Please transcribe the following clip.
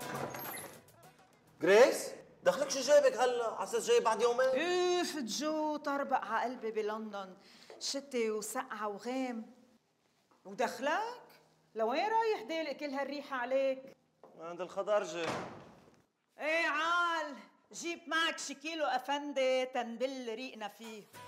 جريس دخلك شو جايبك هلا؟ على اساس جاي بعد يومين؟ اوف جو طربق على قلبي بلندن، شتي وسقعة وغيم. ودخلك؟ لوين رايح ديلق كل هالريحة عليك؟ عند الخضرجة. ايه عال، جيب معك شي كيلو افندي تنبل ريقنا فيه.